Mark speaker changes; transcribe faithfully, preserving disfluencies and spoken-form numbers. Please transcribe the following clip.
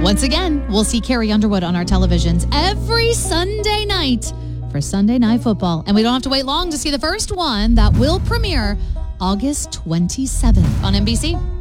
Speaker 1: Once again, we'll see Carrie Underwood on our televisions every Sunday night for Sunday Night Football. And we don't have to wait long to see the first one that will premiere August twenty-seventh on N B C.